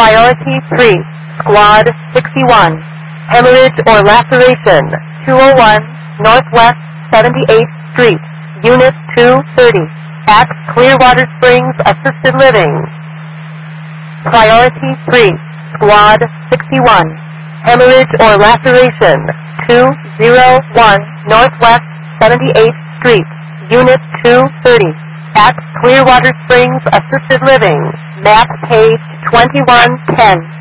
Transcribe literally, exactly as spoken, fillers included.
Priority three, Squad sixty-one. Hemorrhage or laceration, two oh one Northwest seventy-eighth Street, Unit two thirty, at Clearwater Springs Assisted Living. Priority three, Squad sixty-one. Hemorrhage or laceration, two oh one Northwest seventy-eighth Street, Unit two thirty, at Clearwater Springs Assisted Living. Map page twenty-one ten.